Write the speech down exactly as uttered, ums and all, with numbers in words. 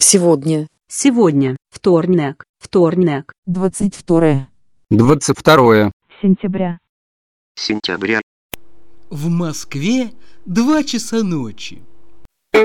Сегодня. Сегодня. Вторник. Вторник. Двадцать второе. Двадцать второе. Сентября. Сентября. В Москве два часа ночи.